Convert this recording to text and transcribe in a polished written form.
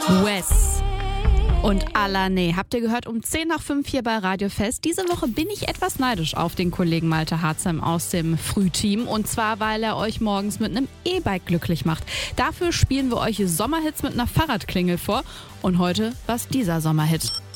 Wes und Alane habt ihr gehört um 10 nach 5 hier bei Radio Fest. Diese Woche bin ich etwas neidisch auf den Kollegen Malte Harzheim aus dem Frühteam. Und zwar, weil er euch morgens mit einem E-Bike glücklich macht. Dafür spielen wir euch Sommerhits mit einer Fahrradklingel vor. Und heute war's dieser Sommerhit.